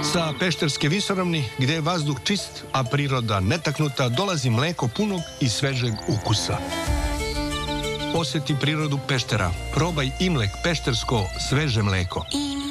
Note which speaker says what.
Speaker 1: Sa Pešterske visoravni, gde je vazduh čist, a priroda netaknuta, dolazi mleko punog i svežeg ukusa. Osjeti prirodu Peštera. Probaj Imlek peštersko sveže mleko.